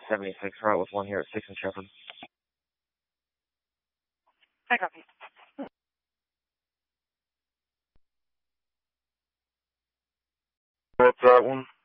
76 route with one here at 6 and Shepherd. I copy. What's that one?